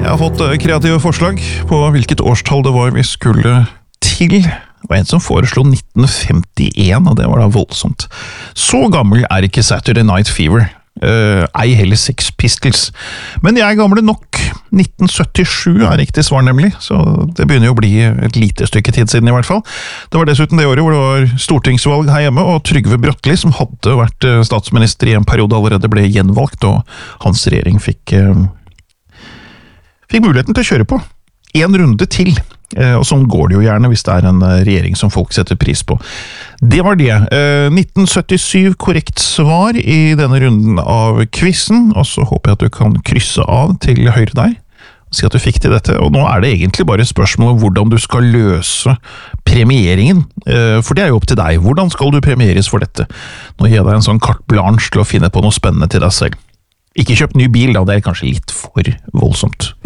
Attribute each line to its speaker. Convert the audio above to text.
Speaker 1: Jeg har fått kreative forslag på hvilket årstall det var vi skulle til. Det var en som foreslo 1951, og det var da voldsomt. Så gammel er ikke Saturday Night Fever. Ei heller Sex Pistols. Men jeg er gamle nok. 1977 er riktig svar nemlig, så det begynner jo å bli et lite stykke tid siden i hvert fall. Det var dessuten det året hvor det var stortingsvalg her hjemme, og Trygve Bratteli, som hadde vært statsminister i en periode, allerede ble gjenvalgt, og hans regjering fikk muligheten til å kjøre på. En runde til, og sånn går det jo gjerne hvis det er en regjering som folk setter pris på. Det var det. 1977 korrekt svar i denne runden av quizen, og så håper jeg at du kan krysse av til høyre der, og si at du fikk til dette. Og nå er det egentlig bare spørsmål om hvordan du skal løse premieringen, for det er jo opp til deg. Hvordan skal du premieres for dette? Nå gir jeg deg en sånn carte blanche til å finne på noe spennende til deg selv. Ikke kjøp ny bil da, det er kanskje litt for voldsomt.